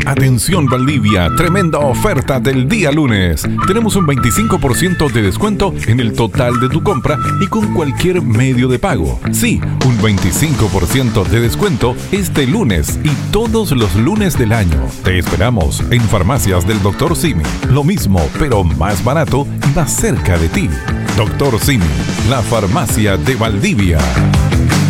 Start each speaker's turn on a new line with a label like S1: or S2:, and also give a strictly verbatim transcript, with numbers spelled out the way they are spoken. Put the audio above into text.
S1: Atención Valdivia, tremenda oferta del día lunes. Tenemos un veinticinco por ciento de descuento en el total de tu compra y con cualquier medio de pago. Sí, un veinticinco por ciento de descuento este lunes y todos los lunes del año. Te esperamos en Farmacias del doctor Simi. Lo mismo, pero más barato y más cerca de ti. doctor Simi, la farmacia de Valdivia.